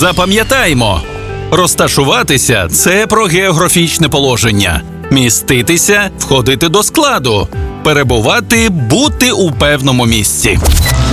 Запам'ятаймо, розташуватися – це про географічне положення. Міститися – входити до складу. Перебувати – бути у певному місці.